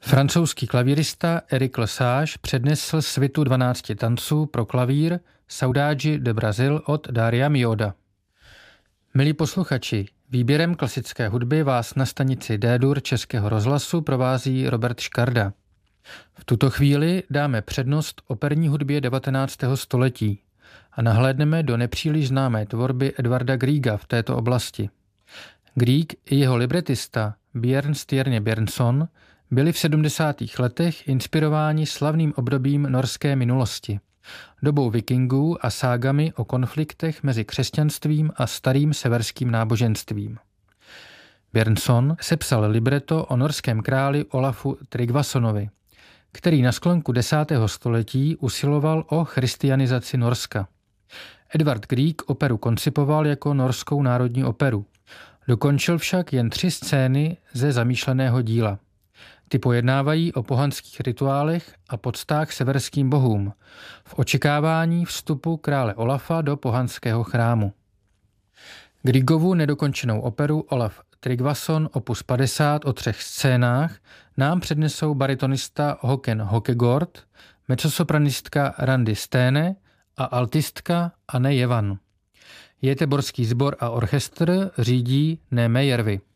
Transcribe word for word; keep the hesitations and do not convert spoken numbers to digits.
Francouzský klavírista Eric Lesage přednesl svitu dvanácti tanců pro klavír Saudade de Brasil od Daria Mioda. Milí posluchači, výběrem klasické hudby vás na stanici D-dur Českého rozhlasu provází Robert Škarda. V tuto chvíli dáme přednost operní hudbě devatenáctého století a nahlédneme do nepříliš známé tvorby Edvarda Griega v této oblasti. Grieg i jeho libretista Björn Stjerne Björnsson byli v sedmdesátých letech inspirováni slavným obdobím norské minulosti, dobou vikingů a ságami o konfliktech mezi křesťanstvím a starým severským náboženstvím. Björnsson sepsal libreto o norském králi Olafu Tryggvasonovi, který na sklonku desátého století usiloval o christianizaci Norska. Edvard Grieg operu koncipoval jako norskou národní operu. Dokončil však jen tři scény ze zamýšleného díla. Ty pojednávají o pohanských rituálech a poctách severským bohům v očekávání vstupu krále Olafa do pohanského chrámu. Griegovu nedokončenou operu Olaf Tryggvason opus padesát o třech scénách nám přednesou baritonista Håkan Hokegård, mezzosopranistka Randi Stene a altistka Anne Jevan. Göteborský sbor a orchestr řídí Némé Järvi.